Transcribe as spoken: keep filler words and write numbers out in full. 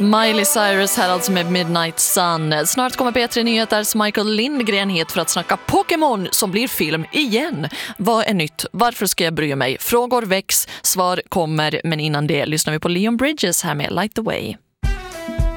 Miley Cyrus här alltså med Midnight Sun. Snart kommer P tre Nyheters Michael Lindgren hit för att snacka Pokémon som blir film igen. Vad är nytt? Varför ska jag bry mig? Frågor väcks, svar kommer, men innan det lyssnar vi på Leon Bridges här med Light the Way.